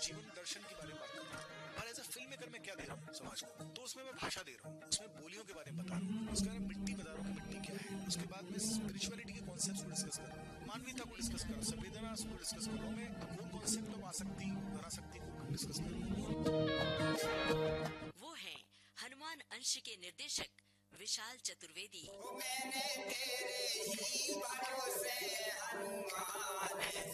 जीवन दर्शन के बारे में बात कर रहा हूँ। और एज अ फिल्म मेकर मैं क्या दे रहा हूँ समाज को, तो उसमें मैं भाषा दे रहा हूँ, उसमें बोलियों के बारे में बता रहा हूँ, उसके बारे में मिट्टी बता रहा हूँ कि मिट्टी क्या है। उसके बाद में स्पिरिचुअलिटी के कॉन्सेप्ट को डिस्कस कर रहा हूँ, मानवीयता को डिस्कस कर रहा हूँ, संवेदना को डिस्कस कर रहा हूँ। मैं कोर कॉन्सेप्ट ऑफ आसक्ति, पराशक्ति को डिस्कस कर रहा हूँ। वो है हनुमान अंश के निर्देशक विशाल चतुर्वेदी। मैंने तेरे ही भरोसे हनुमान